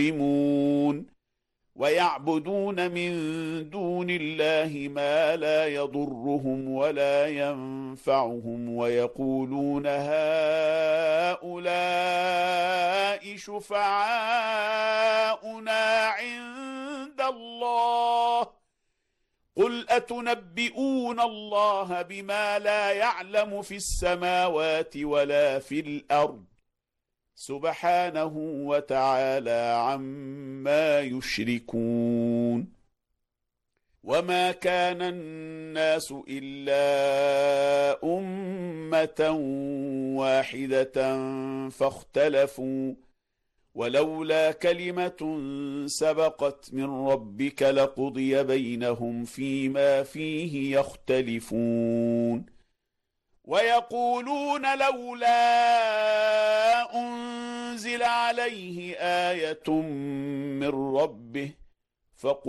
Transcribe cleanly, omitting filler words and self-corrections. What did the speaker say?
مجرمون ويعبدون من دون الله ما لا يضرهم ولا ينفعهم ويقولون هؤلاء شفعاؤنا عند الله قل أتنبئون الله بما لا يعلم في السماوات ولا في الأرض سبحانه وتعالى عما يشركون وما كان الناس إلا أمة واحدة فاختلفوا ولولا كلمة سبقت من ربك لقضي بينهم فيما فيه يختلفون ويقولون لولا أنزل عليه آية من ربه فقل